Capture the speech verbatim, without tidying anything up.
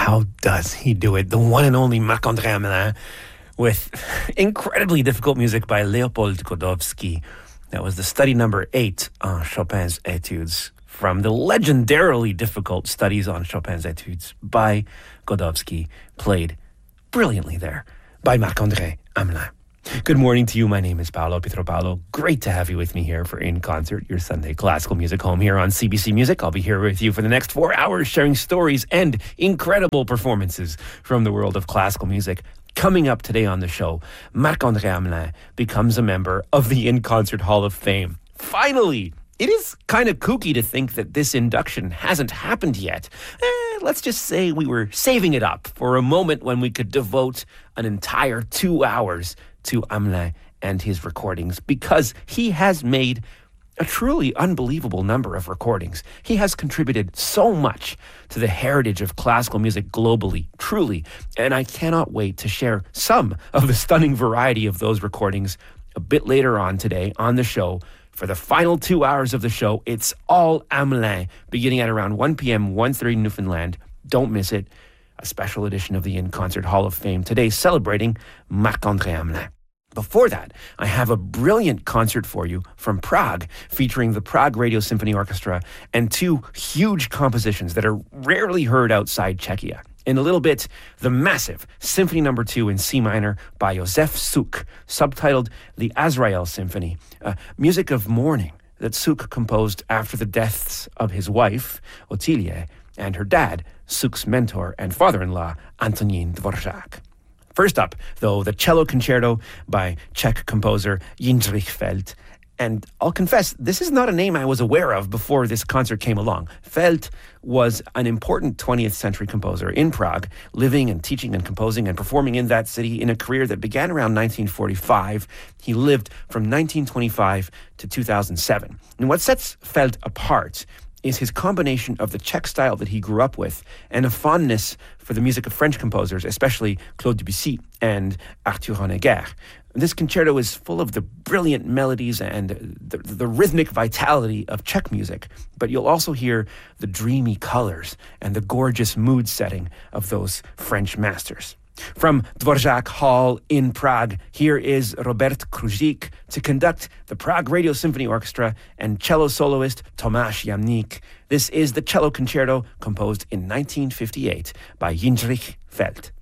how does he do it? The one and only Marc-André Hamelin with incredibly difficult music by Leopold Godowsky. That was the study number eight on Chopin's Etudes from the legendarily difficult studies on Chopin's Etudes by Godowsky, played brilliantly there by Marc-André Hamelin. Good morning to you. My name is Paolo Pietropalo. Great to have you with me here for In Concert, your Sunday classical music home here on C B C Music. I'll be here with you for the next four hours sharing stories and incredible performances from the world of classical music. Coming up today on the show, Marc-André Hamelin becomes a member of the In Concert Hall of Fame. Finally! It is kind of kooky to think that this induction hasn't happened yet. Eh, let's just say we were saving it up for a moment when we could devote an entire two hours to Hamelin and his recordings, because he has made a truly unbelievable number of recordings. He has contributed so much to the heritage of classical music globally, truly, and I cannot wait to share some of the stunning variety of those recordings a bit later on today on the show. For the final two hours of the show, it's all Hamelin, beginning at around one p.m., one thirty Newfoundland. Don't miss it. A special edition of the In Concert Hall of Fame today celebrating Marc-André Hamelin. Before that, I have a brilliant concert for you from Prague, featuring the Prague Radio Symphony Orchestra and two huge compositions that are rarely heard outside Czechia. In a little bit, the massive Symphony Number two in C minor by Josef Suk, subtitled The Azrael Symphony, uh, music of mourning that Suk composed after the deaths of his wife, Ottilie, and her dad, Suk's mentor and father-in-law, Antonín Dvořák. First up, though, the Cello Concerto by Czech composer Jindřich Feld. And I'll confess, this is not a name I was aware of before this concert came along. Feld was an important twentieth century composer in Prague, living and teaching and composing and performing in that city in a career that began around nineteen forty-five. He lived from nineteen twenty-five to two thousand seven. And what sets Feld apart is his combination of the Czech style that he grew up with and a fondness for the music of French composers, especially Claude Debussy and Arthur Honegger. This concerto is full of the brilliant melodies and the, the rhythmic vitality of Czech music, but you'll also hear the dreamy colors and the gorgeous mood setting of those French masters. From Dvořák Hall in Prague, here is Robert Kružík to conduct the Prague Radio Symphony Orchestra and cello soloist Tomáš Jamník. This is the Cello Concerto, composed in nineteen fifty-eight by Jindřich Feld.